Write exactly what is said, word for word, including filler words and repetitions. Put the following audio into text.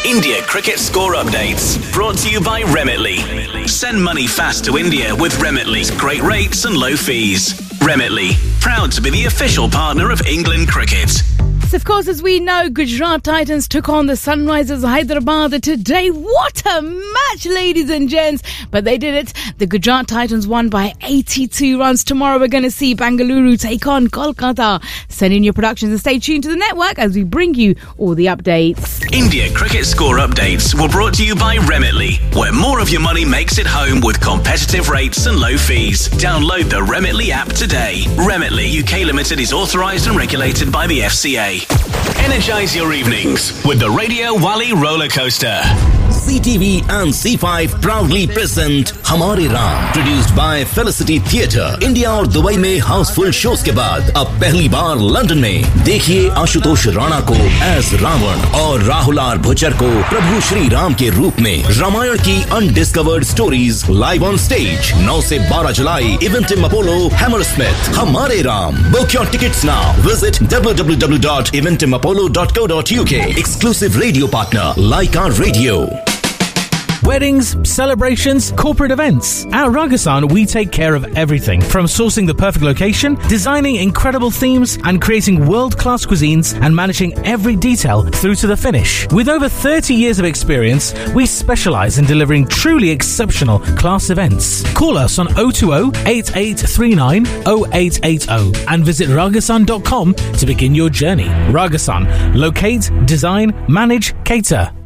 India cricket score updates. Brought to you by Remitly. Send money fast to India with Remitly's great rates and low fees. Remitly, proud to be the official partner of England cricket. Of course, as we know, Gujarat Titans took on the Sunrisers Hyderabad today. What a match, ladies and gents. But they did it. The Gujarat Titans won by eighty-two runs. Tomorrow we're going to see Bengaluru take on Kolkata. Send in your productions and stay tuned to the network as we bring you all the updates. India cricket score updates were brought to you by Remitly, where more of your money makes it home with competitive rates and low fees. Download the Remitly app today. Remitly U K Limited is authorised and regulated by the F C A. Energize your evenings with the Radio Wali roller coaster. C T V and C five proudly present Hamare Ram, produced by Felicity Theatre. India और Dubai में Housefull shows के बाद अब पहली बार London में देखिए आशुतोष राणा को as Ravan और राहुल आर भुचर को प्रभु श्री राम के रूप में। रामायण की undiscovered stories live on stage नौ से बारह जुलाई इवेंटिम अपोलो हैमरस्मिथ। हमारे Ram, book your tickets now. Visit W W W dot इवेंटिम Apollo dot co dot uk. Exclusive radio partner Laika Radio. Weddings, celebrations, corporate events. At Ragasan, we take care of everything from sourcing the perfect location, designing incredible themes, and creating world-class cuisines and managing every detail through to the finish. With over thirty years of experience, we specialize in delivering truly exceptional class events. Call us on oh two oh, eight eight three nine, oh eight eight oh and visit ragasan dot com to begin your journey. Ragasan. Locate, design, manage, cater.